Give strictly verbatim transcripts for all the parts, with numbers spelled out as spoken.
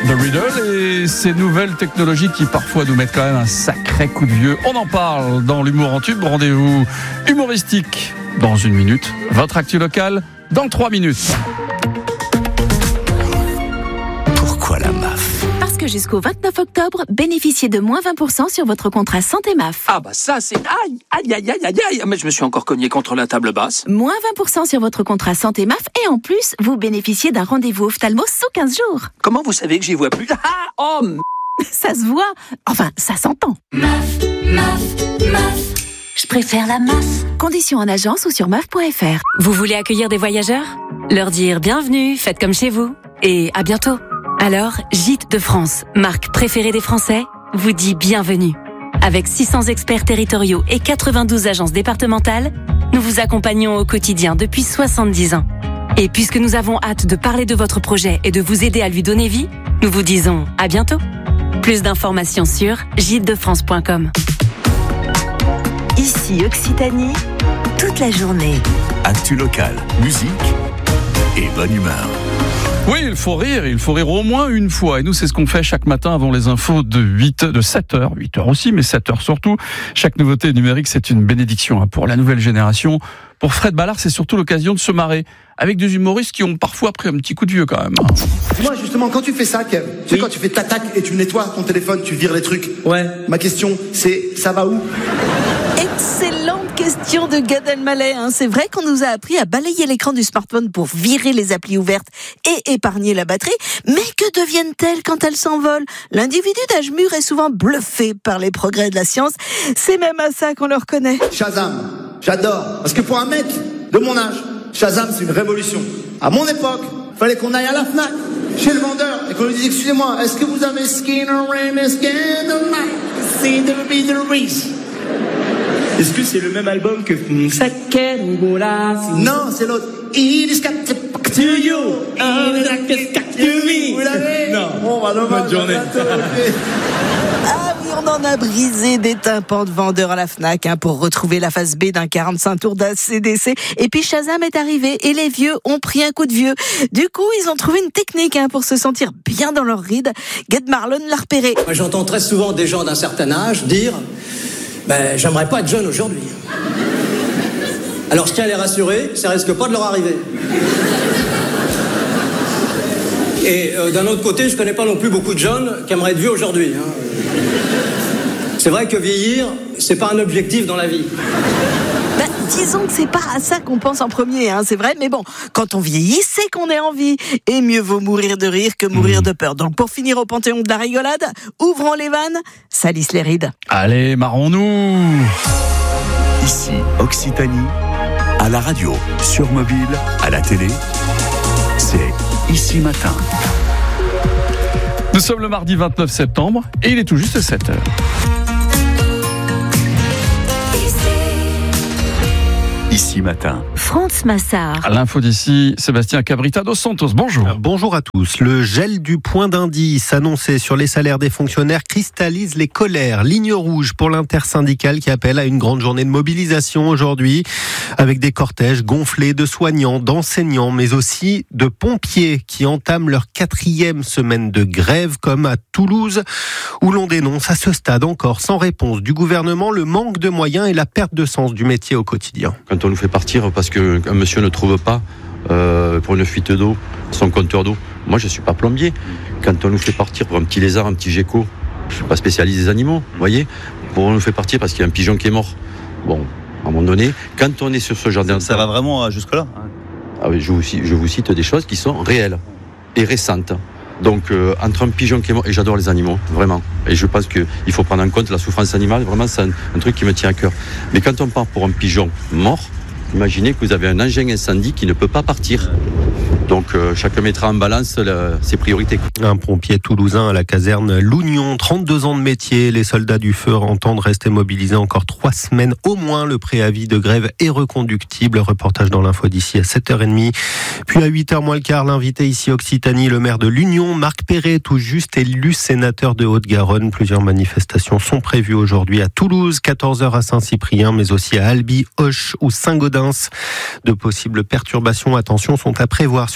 The Riddle et ces nouvelles technologies qui parfois nous mettent quand même un sacré coup de vieux. On en parle dans l'humour en tube. Rendez-vous humoristique dans une minute. Votre actu locale dans trois minutes. Pourquoi la M A F ? Parce que jusqu'au vingt-neuf octobre, bénéficiez de moins vingt pour cent sur votre contrat santé M A F. Ah bah ça c'est... Aïe, aïe, aïe, aïe, aïe, aïe. Mais je me suis encore cogné contre la table basse. Moins vingt pour cent sur votre contrat santé M A F et en plus, vous bénéficiez d'un rendez-vous ophtalmo sous quinze jours. Comment vous savez que j'y vois plus ? Ah, oh, m... Ça se voit. Enfin, ça s'entend. M A F, M A F, M A F. Je préfère la M A F. Conditions en agence ou sur M A F point F R. Vous voulez accueillir des voyageurs ? Leur dire bienvenue, faites comme chez vous. Et à bientôt. Alors, Gîtes de France, marque préférée des Français, vous dit bienvenue. Avec six cents experts territoriaux et quatre-vingt-douze agences départementales, nous vous accompagnons au quotidien depuis soixante-dix ans. Et puisque nous avons hâte de parler de votre projet et de vous aider à lui donner vie, nous vous disons à bientôt. Plus d'informations sur gîtes de france point com. Ici Occitanie, toute la journée. Actu locale, musique et bonne humeur. Oui, il faut rire, il faut rire au moins une fois. Et nous, c'est ce qu'on fait chaque matin avant les infos de huit, de sept heures, huit heures aussi, mais sept heures surtout. Chaque nouveauté numérique, c'est une bénédiction pour la nouvelle génération. Pour Fred Ballard, c'est surtout l'occasion de se marrer avec des humoristes qui ont parfois pris un petit coup de vieux quand même. Dis-moi justement, quand tu fais ça, Kev, tu sais, oui. Quand tu fais tac-tac et tu nettoies ton téléphone, tu vires les trucs. Ouais. Ma question, c'est, ça va où ? Excellente question de Gad Elmaleh. Hein. C'est vrai qu'on nous a appris à balayer l'écran du smartphone pour virer les applis ouvertes et épargner la batterie. Mais que deviennent-elles quand elles s'envolent ? L'individu d'âge mûr est souvent bluffé par les progrès de la science. C'est même à ça qu'on le reconnaît. Shazam, j'adore. Parce que pour un mec de mon âge, Shazam, c'est une révolution. À mon époque, fallait qu'on aille à la Fnac, chez le vendeur, et qu'on lui dise, excusez-moi, est-ce que vous avez Skinner, Rain, Skinner, See the Beatles Reese? Est-ce que c'est le même album que Non, c'est l'autre. It is got to you. It is got to me. Vous l'avez ? Non. Bon, bah, dommage. Bonne journée. Ah oui, on en a brisé des tympans de vendeurs à la Fnac hein, pour retrouver la face B d'un quarante-cinq tours d'A C D C. Et puis Shazam est arrivé et les vieux ont pris un coup de vieux. Du coup, ils ont trouvé une technique hein, pour se sentir bien dans leur ride. Gad Marlon l'a repéré. Moi, j'entends très souvent des gens d'un certain âge dire ben, « j'aimerais pas être jeune aujourd'hui ». Alors je tiens à les rassurer, ça risque pas de leur arriver. Et euh, d'un autre côté, je connais pas non plus beaucoup de jeunes qui aimeraient être vieux aujourd'hui. Hein. C'est vrai que vieillir, c'est pas un objectif dans la vie. Ben, disons que c'est pas à ça qu'on pense en premier, hein, c'est vrai, mais bon, quand on vieillit, c'est qu'on est en vie. Et mieux vaut mourir de rire que mourir de peur. Donc pour finir au panthéon de la rigolade, ouvrons les vannes, salissent les rides. Allez, marrons-nous. Ici Occitanie, à la radio, sur mobile, à la télé, c'est Ici Matin. Nous sommes le mardi vingt-neuf septembre et il est tout juste sept heures. Ici Matin. France Massard. À l'info d'ici, Sébastien Cabrita dos Santos. Bonjour. Bonjour à tous. Le gel du point d'indice annoncé sur les salaires des fonctionnaires cristallise les colères. Ligne rouge pour l'intersyndicale qui appelle à une grande journée de mobilisation aujourd'hui avec des cortèges gonflés de soignants, d'enseignants, mais aussi de pompiers qui entament leur quatrième semaine de grève comme à Toulouse où l'on dénonce à ce stade encore sans réponse du gouvernement le manque de moyens et la perte de sens du métier au quotidien. Quand on nous fait partir parce qu'un monsieur ne trouve pas euh, pour une fuite d'eau son compteur d'eau, moi je ne suis pas plombier. Quand on nous fait partir pour un petit lézard, un petit gecko, je ne suis pas spécialiste des animaux, vous voyez. Pour on nous fait partir parce qu'il y a un pigeon qui est mort. Bon, à un moment donné, quand on est sur ce jardin... Ça, ça va vraiment jusque-là hein. Ah oui, je vous, je vous cite des choses qui sont réelles et récentes. Donc, euh, entre un pigeon qui est mort, et j'adore les animaux, vraiment. Et je pense qu'il faut prendre en compte la souffrance animale, vraiment, c'est un, un truc qui me tient à cœur. Mais quand on part pour un pigeon mort, imaginez que vous avez un engin incendie qui ne peut pas partir. Donc, euh, chacun mettra en balance la, ses priorités. Un pompier toulousain à la caserne Lougnon, trente-deux ans de métier. Les soldats du feu entendent rester mobilisés encore trois semaines au moins. Le préavis de grève est reconductible. Reportage dans l'info d'ici à sept heures trente. Puis à huit heures moins le quart, l'invité ici Occitanie, le maire de Lougnon, Marc Perret, tout juste élu sénateur de Haute-Garonne. Plusieurs manifestations sont prévues aujourd'hui à Toulouse, quatorze heures à Saint-Cyprien, mais aussi à Albi, Auch ou Saint-Gaudens. De possibles perturbations, attention, sont à prévoir sur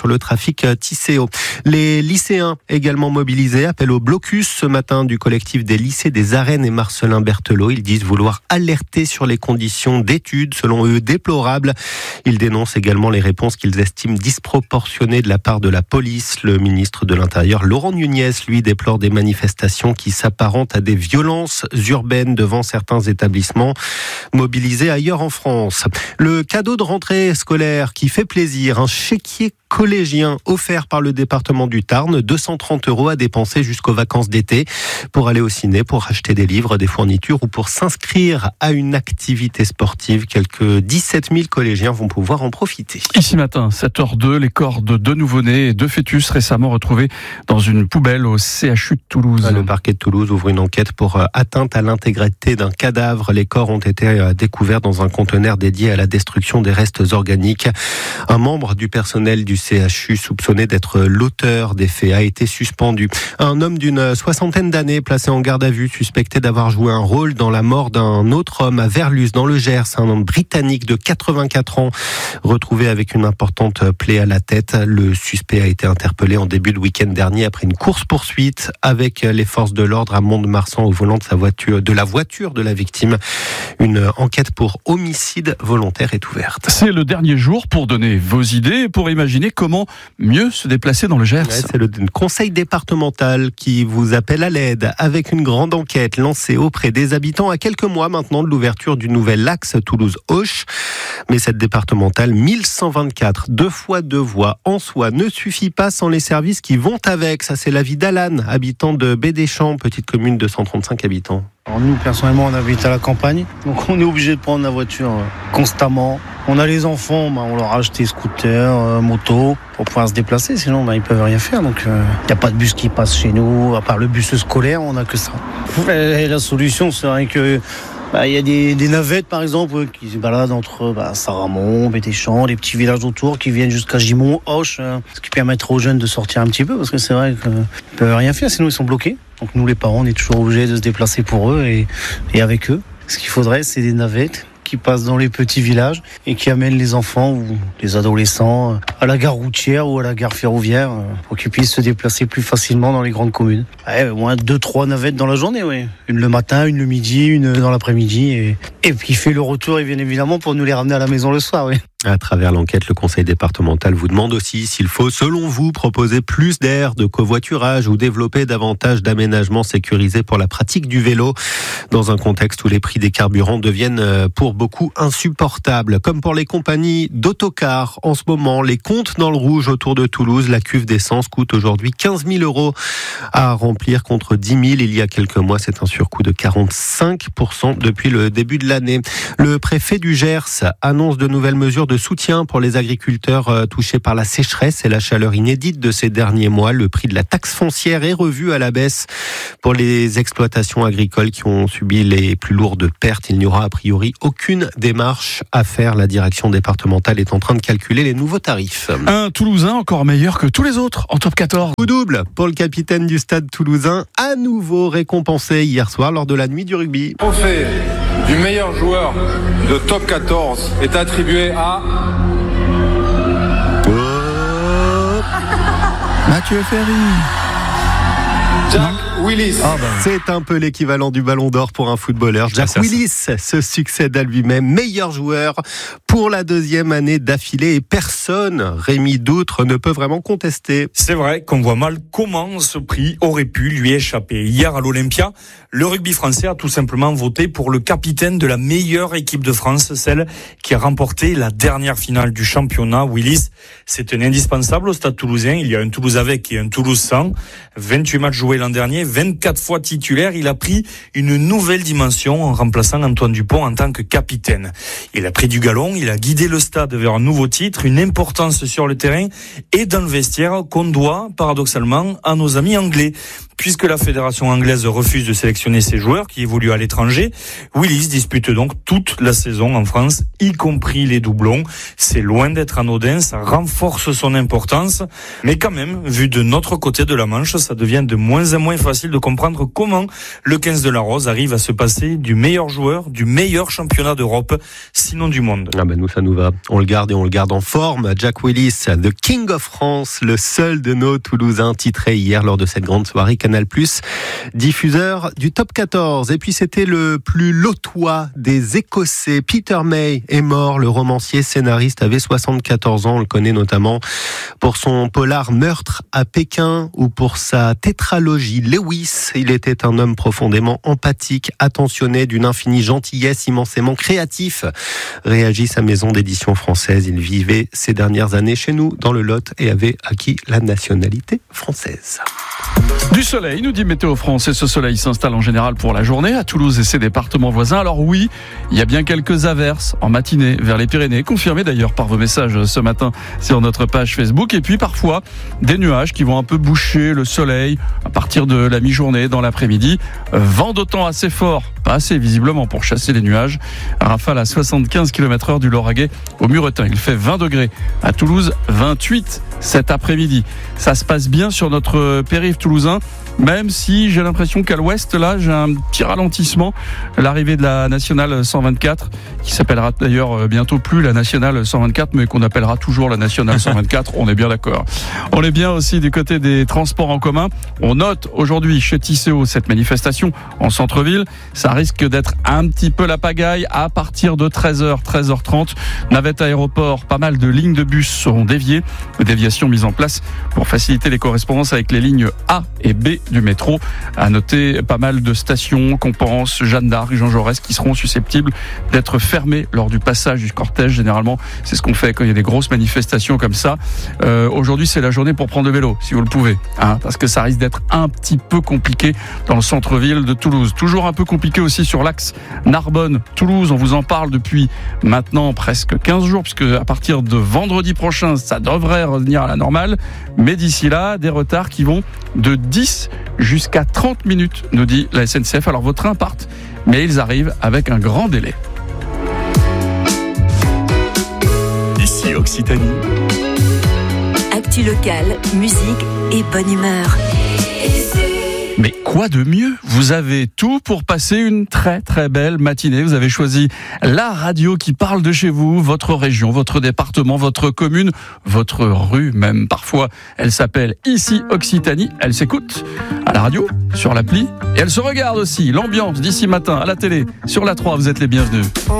sur le trafic Tisséo. Les lycéens également mobilisés appellent au blocus ce matin du collectif des lycées des Arènes et Marcelin Berthelot. Ils disent vouloir alerter sur les conditions d'études, selon eux déplorables. Ils dénoncent également les réponses qu'ils estiment disproportionnées de la part de la police. Le ministre de l'Intérieur, Laurent Nunez, lui déplore des manifestations qui s'apparentent à des violences urbaines devant certains établissements mobilisés ailleurs en France. Le cadeau de rentrée scolaire qui fait plaisir, un chéquier collégien offert par le département du Tarn, deux cent trente euros à dépenser jusqu'aux vacances d'été pour aller au ciné, pour acheter des livres, des fournitures ou pour s'inscrire à une activité sportive. Quelques dix-sept mille collégiens vont pouvoir en profiter. Ici matin, sept heures deux, les corps de deux nouveau-nés et deux fœtus récemment retrouvés dans une poubelle au C H U de Toulouse. Le parquet de Toulouse ouvre une enquête pour atteinte à l'intégrité d'un cadavre. Les corps ont été découverts dans un conteneur dédié à la destruction des restes organiques. Un membre du personnel du C H U soupçonné d'être l'auteur des faits a été suspendu. Un homme d'une soixantaine d'années placé en garde à vue, suspecté d'avoir joué un rôle dans la mort d'un autre homme à Verlus dans le Gers, un homme britannique de quatre-vingt-quatre ans retrouvé avec une importante plaie à la tête. Le suspect a été interpellé en début de week-end dernier après une course-poursuite avec les forces de l'ordre à Mont-de-Marsan au volant de sa voiture, de la voiture de la victime. Une enquête pour homicide volontaire est ouverte. C'est le dernier jour pour donner vos idées, pour imaginer comment mieux se déplacer dans le Gers. Ouais, c'est le conseil départemental qui vous appelle à l'aide avec une grande enquête lancée auprès des habitants à quelques mois maintenant de l'ouverture du nouvel axe Toulouse-Auch. Mais cette départementale mille cent vingt-quatre, deux fois deux voies en soi, ne suffit pas sans les services qui vont avec. Ça, c'est l'avis d'Alan, habitant de Baie-des-Champs, petite commune de cent trente-cinq habitants. Alors nous, personnellement, on habite à la campagne, donc on est obligé de prendre la voiture euh, constamment. On a les enfants, bah, on leur a acheté scooter, euh, moto, pour pouvoir se déplacer, sinon bah, ils peuvent rien faire. Donc il euh, n'y a pas de bus qui passe chez nous, à part le bus scolaire, on n'a que ça. Et la solution, c'est vrai que bah, y a des, des navettes, par exemple, qui se baladent entre bah, Saramon, Baie-des-Champs, les petits villages autour, qui viennent jusqu'à Gimont, Auch, euh, ce qui permettra aux jeunes de sortir un petit peu, parce que c'est vrai qu'ils ne peuvent rien faire, sinon ils sont bloqués. Donc nous, les parents, on est toujours obligés de se déplacer pour eux et, et avec eux. Ce qu'il faudrait, c'est des navettes qui passent dans les petits villages et qui amènent les enfants ou les adolescents à la gare routière ou à la gare ferroviaire pour qu'ils puissent se déplacer plus facilement dans les grandes communes. Ouais, au moins deux, trois navettes dans la journée, oui. Une le matin, une le midi, une dans l'après-midi. Et, et puis fait le retour, et bien évidemment, pour nous les ramener à la maison le soir, oui. À travers l'enquête, le conseil départemental vous demande aussi s'il faut, selon vous, proposer plus d'aires de covoiturage ou développer davantage d'aménagements sécurisés pour la pratique du vélo dans un contexte où les prix des carburants deviennent pour beaucoup insupportables. Comme pour les compagnies d'autocars, en ce moment, les comptes dans le rouge autour de Toulouse. La cuve d'essence coûte aujourd'hui quinze mille euros à remplir contre dix mille il y a quelques mois. C'est un surcoût de quarante-cinq pour cent depuis le début de l'année. Le préfet du Gers annonce de nouvelles mesures de soutien pour les agriculteurs touchés par la sécheresse et la chaleur inédite de ces derniers mois. Le prix de la taxe foncière est revu à la baisse pour les exploitations agricoles qui ont subi les plus lourdes pertes. Il n'y aura a priori aucune démarche à faire. La direction départementale est en train de calculer les nouveaux tarifs. Un Toulousain encore meilleur que tous les autres en top quatorze. Coup double pour le capitaine du stade toulousain, à nouveau récompensé hier soir lors de la nuit du rugby. Le trophée du meilleur joueur de top quatorze est attribué à oh. Mathieu Ferry. Jack Willis. Ah ben. C'est un peu l'équivalent du Ballon d'Or pour un footballeur. Jack ça, Willis ça. se succède à lui-même meilleur joueur pour la deuxième année d'affilée et personne, Rémi Doutre, ne peut vraiment contester. C'est vrai qu'on voit mal comment ce prix aurait pu lui échapper. Hier à l'Olympia, le rugby français a tout simplement voté pour le capitaine de la meilleure équipe de France, celle qui a remporté la dernière finale du championnat. Willis, c'est un indispensable au Stade Toulousain. Il y a un Toulouse avec et un Toulouse sans. vingt-huit matchs joués l'an dernier, vingt-quatre fois titulaire. Il a pris une nouvelle dimension en remplaçant Antoine Dupont en tant que capitaine. Il a pris du galon, il a guidé le stade vers un nouveau titre, une importance sur le terrain et dans le vestiaire qu'on doit paradoxalement à nos amis anglais. Puisque la fédération anglaise refuse de sélectionner ses joueurs qui évoluent à l'étranger, Willis dispute donc toute la saison en France, y compris les doublons. C'est loin d'être anodin, ça renforce son importance. Mais quand même, vu de notre côté de la Manche, ça devient de moins en moins facile facile de comprendre comment le quinze de la Rose arrive à se passer du meilleur joueur, du meilleur championnat d'Europe, sinon du monde. Ah ben nous, ça nous va. On le garde et on le garde en forme. Jack Willis, The King of France, le seul de nos Toulousains, titré hier lors de cette grande soirée Canal+, diffuseur du Top quatorze. Et puis c'était le plus lotois des Écossais. Peter May est mort. Le romancier scénariste avait soixante-quatorze ans. On le connaît notamment pour son polar Meurtre à Pékin ou pour sa tétralogie Lewis. Il était un homme profondément empathique, attentionné, d'une infinie gentillesse, immensément créatif. Réagit sa maison d'édition française. Il vivait ces dernières années chez nous dans le Lot et avait acquis la nationalité française. Du soleil, nous dit Météo France, et ce soleil s'installe en général pour la journée à Toulouse et ses départements voisins. Alors oui, il y a bien quelques averses en matinée vers les Pyrénées, confirmées d'ailleurs par vos messages ce matin sur notre page Facebook. Et puis parfois des nuages qui vont un peu boucher le soleil à partir de la mi-journée dans l'après-midi. Vent d'autant assez fort, pas assez visiblement pour chasser les nuages. Rafale à soixante-quinze kilomètres heure du Lauragais au Muretin. Il fait vingt degrés. À Toulouse, vingt-huit cet après-midi. Ça se passe bien sur notre périph' toulousain, même si j'ai l'impression qu'à l'ouest, là, j'ai un petit ralentissement. L'arrivée de la nationale cent vingt-quatre, qui s'appellera d'ailleurs bientôt plus la nationale cent vingt-quatre, mais qu'on appellera toujours la nationale cent vingt-quatre, on est bien d'accord. On est bien aussi du côté des transports en commun. On note aujourd'hui chez Tisséo cette manifestation en centre-ville. Ça risque d'être un petit peu la pagaille à partir de treize heures, treize heures trente. Navette aéroport, pas mal de lignes de bus seront déviées. Déviations mises en place pour faciliter les correspondances avec les lignes A et B du métro. À noter pas mal de stations, Compense, Jeanne d'Arc, Jean Jaurès, qui seront susceptibles d'être fermées lors du passage du cortège. Généralement, c'est ce qu'on fait quand il y a des grosses manifestations comme ça. Euh, aujourd'hui, c'est la journée pour prendre le vélo, si vous le pouvez, hein, parce que ça risque d'être un petit peu compliqué dans le centre-ville de Toulouse. Toujours un peu compliqué aussi sur l'axe Narbonne-Toulouse. On vous en parle depuis maintenant presque quinze jours, puisque à partir de vendredi prochain, ça devrait revenir à la normale. Mais d'ici là, des retards qui vont de dix jusqu'à trente minutes, nous dit la S N C F. Alors vos trains partent, mais ils arrivent avec un grand délai. Ici Occitanie. Actu locale, musique et bonne humeur. Mais quoi de mieux ? Vous avez tout pour passer une très très belle matinée. Vous avez choisi la radio qui parle de chez vous, votre région, votre département, votre commune, votre rue même. Parfois, elle s'appelle Ici Occitanie. Elle s'écoute à la radio, sur l'appli, et elle se regarde aussi. L'ambiance d'ici matin à la télé, sur la trois, vous êtes les bienvenus.